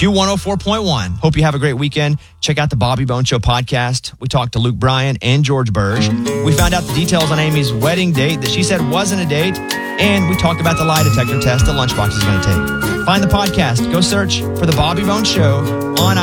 Q104.1. Hope you have a great weekend. Check out the Bobby Bone Show podcast. We talked to Luke Bryan and George Burge. We found out the details on Amy's wedding date that she said wasn't a date. And we talked about the lie detector test that Lunchbox is going to take. Find the podcast. Go search for the Bobby Bone Show on